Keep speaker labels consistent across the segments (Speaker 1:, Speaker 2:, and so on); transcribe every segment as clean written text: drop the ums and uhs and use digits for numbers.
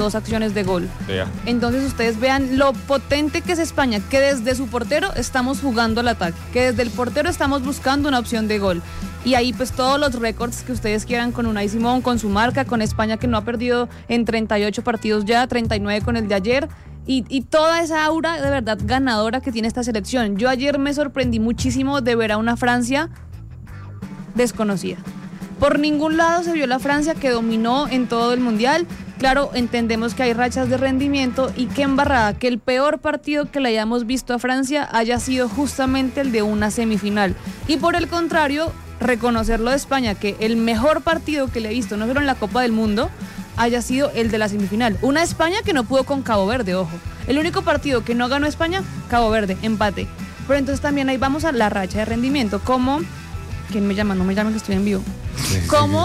Speaker 1: 2 acciones de gol.
Speaker 2: Yeah.
Speaker 1: Entonces ustedes vean lo potente que es España, que desde su portero estamos jugando al ataque, que desde el portero estamos buscando una opción de gol. Y ahí pues todos los récords que ustedes quieran con Unai Simón, con su marca, con España que no ha perdido en 38 partidos ya, 39 con el de ayer. Y toda esa aura de verdad ganadora que tiene esta selección. Yo ayer me sorprendí muchísimo de ver a una Francia desconocida. Por ningún lado se vio la Francia que dominó en todo el Mundial. Claro, entendemos que hay rachas de rendimiento y qué embarrada que el peor partido que le hayamos visto a Francia haya sido justamente el de una semifinal. Y por el contrario, reconocerlo de España, que el mejor partido que le he visto, no solo en la Copa del Mundo, haya sido el de la semifinal. Una España que no pudo con Cabo Verde, ojo. El único partido que no ganó España, Cabo Verde, empate. Pero entonces también ahí vamos a la racha de rendimiento, como... ¿Quién me llama? No me llamen que estoy en vivo. ¿Cómo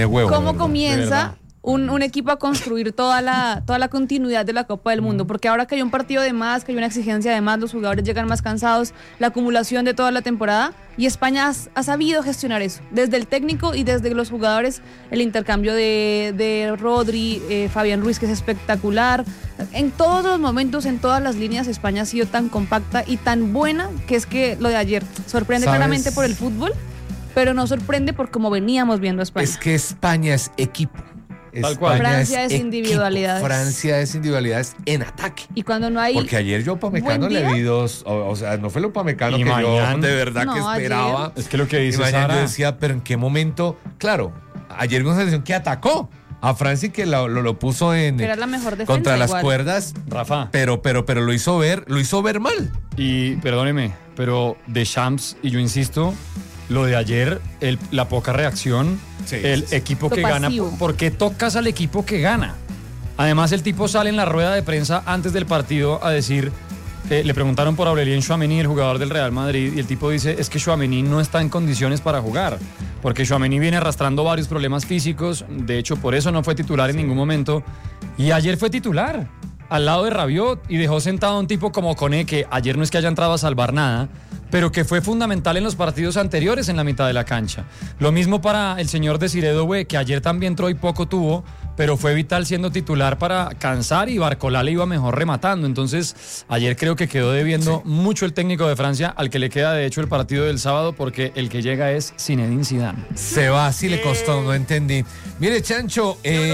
Speaker 1: comienza un equipo a construir toda la continuidad de la Copa del Mundo? Porque ahora que hay un partido de más, que hay una exigencia de más, los jugadores llegan más cansados, la acumulación de toda la temporada, y España ha sabido gestionar eso, desde el técnico y desde los jugadores, el intercambio de Rodri, Fabián Ruiz, que es espectacular. En todos los momentos, en todas las líneas, España ha sido tan compacta y tan buena, que es que lo de ayer sorprende claramente por el fútbol, pero no sorprende por cómo veníamos viendo a España.
Speaker 3: Es que España es equipo.
Speaker 2: Tal cual.
Speaker 1: Francia es individualidades.
Speaker 3: Francia es individualidades en ataque.
Speaker 1: Y cuando no hay...
Speaker 3: Porque ayer yo a Upamecano le vi dos, o sea, no fue el Upamecano
Speaker 2: Y
Speaker 3: que
Speaker 2: mañana,
Speaker 3: yo de verdad
Speaker 1: no,
Speaker 3: que esperaba.
Speaker 1: ayer.
Speaker 2: Es que lo que dice
Speaker 3: Y mañana
Speaker 2: Sara,
Speaker 3: yo decía, pero ¿en qué momento? Claro, ayer vimos una selección que atacó a Francia y que lo puso
Speaker 1: Era la mejor defensa
Speaker 3: contra las
Speaker 1: igual.
Speaker 3: cuerdas,
Speaker 2: Rafa,
Speaker 3: pero lo hizo ver mal.
Speaker 2: y perdóneme, pero Deschamps, y yo insisto, lo de ayer, la poca reacción, el equipo
Speaker 1: Lo
Speaker 2: que
Speaker 1: pasivo.
Speaker 2: gana, ¿por qué tocas al equipo que gana? Además, el tipo sale en la rueda de prensa antes del partido a decir, le preguntaron por Aurelien Tchouaméni, el jugador del Real Madrid, y el tipo dice, es que Tchouaméni no está en condiciones para jugar, porque Tchouaméni viene arrastrando varios problemas físicos, de hecho por eso no fue titular en ningún momento, y ayer fue titular, al lado de Rabiot, y dejó sentado a un tipo como Koné, que ayer no es que haya entrado a salvar nada, pero que fue fundamental en los partidos anteriores en la mitad de la cancha. Lo mismo para el señor Desiré Doué, que ayer también entró y poco tuvo, pero fue vital siendo titular para cansar, y Barcola le iba mejor rematando. Entonces, ayer creo que quedó debiendo mucho el técnico de Francia, al que le queda de hecho el partido del sábado, porque el que llega es Zinedine Zidane.
Speaker 3: Se va, sí le costó, no entendí. Mire, Chancho,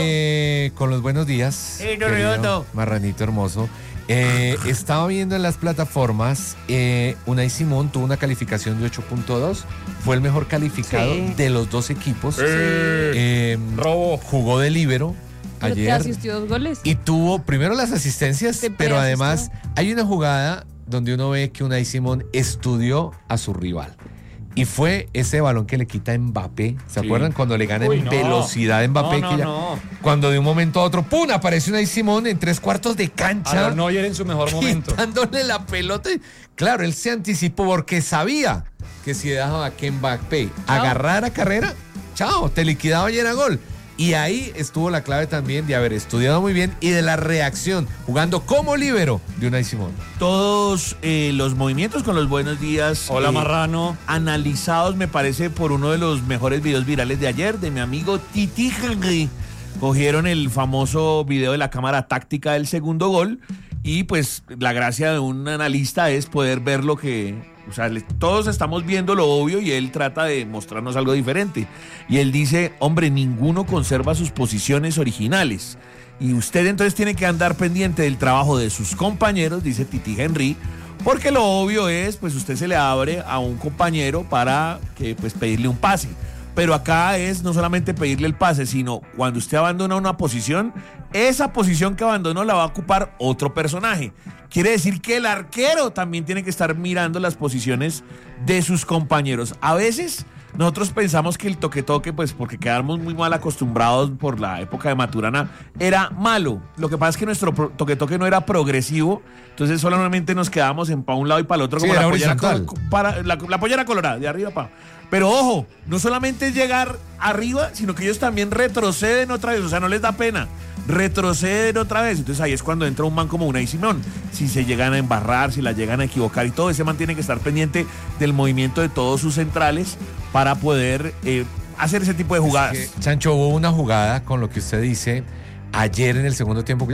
Speaker 3: con los buenos días, querido marranito hermoso. Estaba viendo en las plataformas, Unai Simón tuvo una calificación de 8.2, fue el mejor calificado de los dos equipos.
Speaker 2: Robo.
Speaker 3: Jugó de líbero
Speaker 1: Pero te
Speaker 3: ayer
Speaker 1: asistió 2 goles.
Speaker 3: y tuvo primero las asistencias,
Speaker 1: Te
Speaker 3: pero además
Speaker 1: preasistió.
Speaker 3: hay una jugada donde uno ve que Unai Simón estudió a su rival. Y fue ese balón que le quita a Mbappé. ¿Se acuerdan? Cuando le gana en velocidad a Mbappé. Cuando de un momento a otro, ¡pum!, aparece Unai Simón en 3/4 de cancha.
Speaker 2: A Neuer en su mejor momento.
Speaker 3: Quitándole la pelota. Claro, él se anticipó porque sabía que si dejaba que Mbappé agarrara carrera, chao, te liquidaba y era gol. Y ahí estuvo la clave también de haber estudiado muy bien y de la reacción, jugando como líbero de Unai Simón.
Speaker 4: Todos los movimientos con los buenos días.
Speaker 2: Hola, Marrano.
Speaker 4: Analizados, me parece, por uno de los mejores videos virales de ayer, de mi amigo Titi Henry. Cogieron el famoso video de la cámara táctica del segundo gol y pues la gracia de un analista es poder ver lo que... O sea, todos estamos viendo lo obvio y él trata de mostrarnos algo diferente. Y él dice, hombre, ninguno conserva sus posiciones originales. Y usted entonces tiene que andar pendiente del trabajo de sus compañeros, dice Titi Henry, porque lo obvio es, pues usted se le abre a un compañero para que, pues, pedirle un pase. Pero acá es no solamente pedirle el pase, sino cuando usted abandona una posición, esa posición que abandonó la va a ocupar otro personaje. Quiere decir que el arquero también tiene que estar mirando las posiciones de sus compañeros. A veces nosotros pensamos que el toque-toque, pues porque quedamos muy mal acostumbrados por la época de Maturana, era malo. Lo que pasa es que nuestro toque-toque no era progresivo, entonces solamente nos quedábamos para un lado y para el otro,
Speaker 3: Sí,
Speaker 4: como
Speaker 3: era
Speaker 4: la pollera colorada, de arriba para... Pero ojo, no solamente es llegar arriba, sino que ellos también retroceden otra vez, o sea, no les da pena. Retroceden otra vez, entonces ahí es cuando entra un man como Unai Simón. Si se llegan a embarrar, si la llegan a equivocar y todo, ese man tiene que estar pendiente del movimiento de todos sus centrales para poder hacer ese tipo de jugadas.
Speaker 3: Es que, Chancho, hubo una jugada con lo que usted dice. ayer en el segundo tiempo